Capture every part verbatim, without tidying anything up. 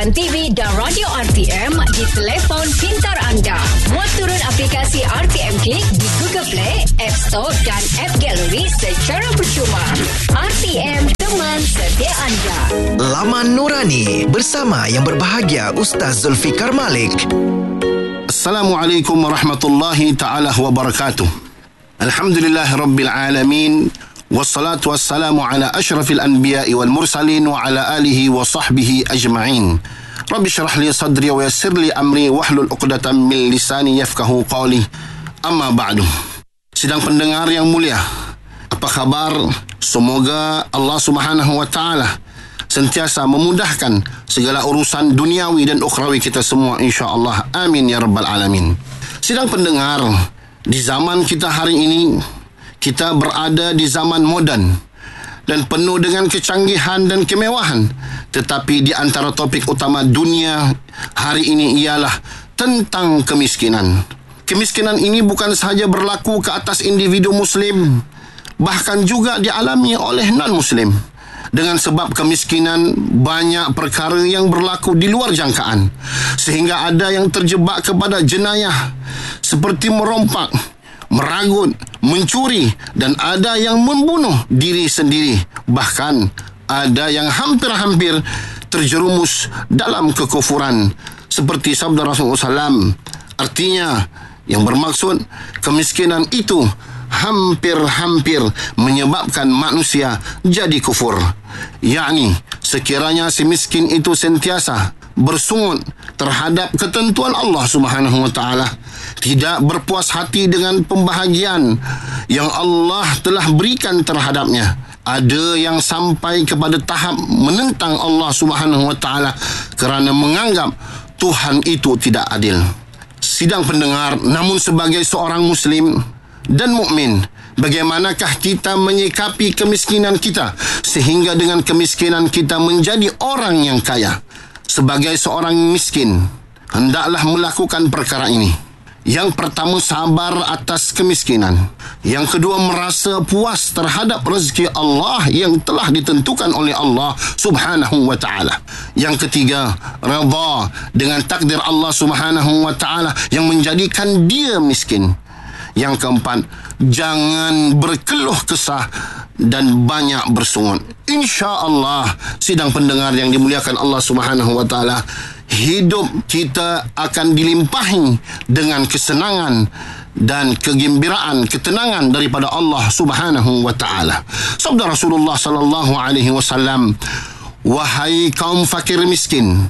siaran T V dan radio R T M di telefon pintar anda. Muat turun aplikasi R T M Click di Google Play, App Store dan App Gallery secara percuma. R T M, teman setia anda. Laman Nurani bersama yang berbahagia Ustaz Zulfikar Malik. Assalamualaikum warahmatullahi ta'ala wabarakatuh. Alhamdulillahi rabbil alamin. Wassalatu wassalamu ala ashrafil anbiya'i wal mursalin wa ala alihi wa sahbihi ajma'in. Rabbi syrah li sadri wa yassir li amri wahlul uqdatan min lisani yafqahu qawli. Amma ba'du. Sidang pendengar yang mulia, apa kabar? Semoga Allah Subhanahu wa taala sentiasa memudahkan segala urusan duniawi dan ukhrawi kita semua, insya-Allah. Amin ya rabbal alamin. Sidang pendengar, di zaman kita hari ini, kita berada di zaman moden dan penuh dengan kecanggihan dan kemewahan. Tetapi di antara topik utama dunia hari ini ialah tentang kemiskinan. Kemiskinan ini bukan sahaja berlaku ke atas individu muslim, bahkan juga dialami oleh non-muslim. Dengan sebab kemiskinan, banyak perkara yang berlaku di luar jangkaan, sehingga ada yang terjebak kepada jenayah seperti merompak, meragut, mencuri, dan ada yang membunuh diri sendiri. Bahkan ada yang hampir-hampir terjerumus dalam kekufuran, seperti sabda Rasulullah sallallahu alaihi wasallam. Artinya, yang bermaksud kemiskinan itu hampir-hampir menyebabkan manusia jadi kufur. Yakni, sekiranya si miskin itu sentiasa bersungut terhadap ketentuan Allah Subhanahu wa taala, tidak berpuas hati dengan pembahagian yang Allah telah berikan terhadapnya, ada yang sampai kepada tahap menentang Allah Subhanahu wa taala kerana menganggap Tuhan itu tidak adil. Sidang pendengar, namun sebagai seorang muslim dan mukmin, bagaimanakah kita menyikapi kemiskinan kita sehingga dengan kemiskinan kita menjadi orang yang kaya? Sebagai seorang miskin, hendaklah melakukan perkara ini. Yang pertama, sabar atas kemiskinan. Yang kedua, merasa puas terhadap rezeki Allah yang telah ditentukan oleh Allah Subhanahu wa taala. Yang ketiga, redha dengan takdir Allah Subhanahu wa taala yang menjadikan dia miskin. Yang keempat, jangan berkeluh kesah dan banyak bersungut. InsyaAllah, sidang pendengar yang dimuliakan Allah Subhanahu wa taala, hidup kita akan dilimpahi dengan kesenangan dan kegembiraan, ketenangan daripada Allah Subhanahu wa taala. Sabda Rasulullah sallallahu alaihi wasallam, wahai kaum fakir miskin,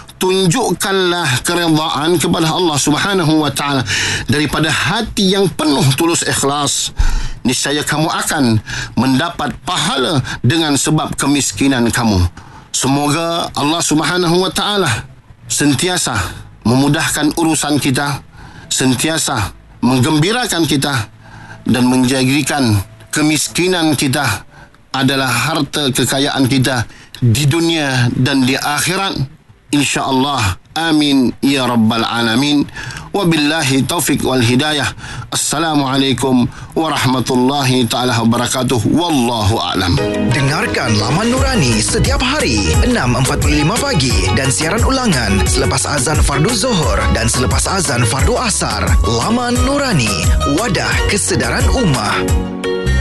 tunjukkanlah keredaan kepada Allah Subhanahu wa taala daripada hati yang penuh tulus ikhlas. Niscaya kamu akan mendapat pahala dengan sebab kemiskinan kamu. Semoga Allah Subhanahu wa taala sentiasa memudahkan urusan kita, sentiasa menggembirakan kita, dan menjadikan kemiskinan kita adalah harta kekayaan kita di dunia dan di akhirat. InsyaAllah. Amin ya rabbal alamin. Wabillahi taufiq wal hidayah. Assalamualaikum warahmatullahi ta'ala wabarakatuh. Wallahu a'lam. Dengarkan Laman Nurani setiap hari enam empat puluh lima pagi dan siaran ulangan selepas azan fardu Zuhur dan selepas azan fardu Asar. Laman Nurani, wadah kesedaran ummah.